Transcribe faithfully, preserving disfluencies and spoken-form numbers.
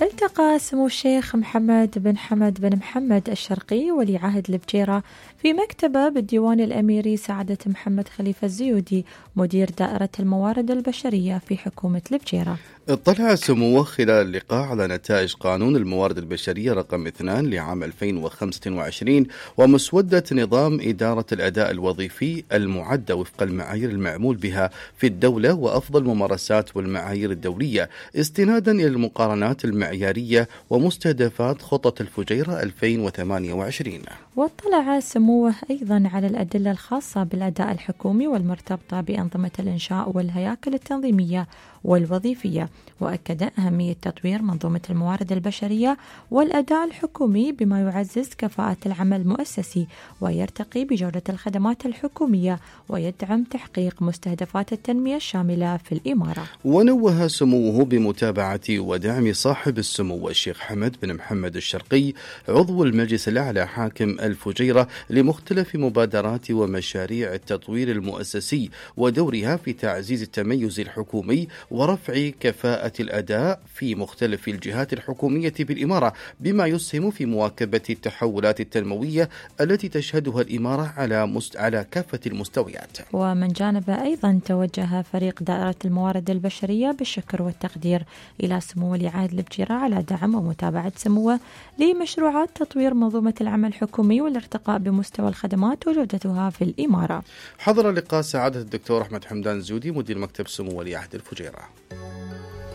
التقى سمو الشيخ محمد بن حمد بن محمد الشرقي ولي عهد البجيرة في مكتبه بالديوان الأميري سعادة محمد خليفة الزيودي مدير دائرة الموارد البشرية في حكومة البجيرة. اطلع سموه خلال اللقاء على نتائج قانون الموارد البشرية رقم اثنان لعام ألفين وخمسة وعشرين ومسودة نظام إدارة الأداء الوظيفي المعدة وفق المعايير المعمول بها في الدولة وأفضل الممارسات والمعايير الدولية استنادا إلى المقارنات المعيارية ومستهدفات خطة الفجيرة ألفين وثمانية وعشرين. واطلع سموه أيضا على الأدلة الخاصة بالأداء الحكومي والمرتبطة بأنظمة الإنشاء والهياكل التنظيمية والوظيفية، وأكد أهمية تطوير منظومة الموارد البشرية والأداء الحكومي بما يعزز كفاءة العمل المؤسسي ويرتقي بجودة الخدمات الحكومية ويدعم تحقيق مستهدفات التنمية الشاملة في الإمارة. ونوه سموه بمتابعة ودعم صاحب السمو الشيخ حمد بن محمد الشرقي عضو المجلس الأعلى حاكم الفجيرة لمختلف مبادرات ومشاريع التطوير المؤسسي ودورها في تعزيز التميز الحكومي ورفع كفاءة الأداء في مختلف الجهات الحكومية بالإمارة بما يسهم في مواكبة التحولات التنموية التي تشهدها الإمارة على مست... على كافة المستويات. ومن جانبه أيضا توجه فريق دائرة الموارد البشرية بالشكر والتقدير إلى سمو ولي عهد البجيرة على دعم ومتابعة سموه لمشروعات تطوير منظومة العمل الحكومي والارتقاء بمستوى الخدمات وجودتها في الإمارة. حضر لقاء سعادة الدكتور أحمد حمدان الزيودي مدير مكتب سمو ولي عهد الفجيرة.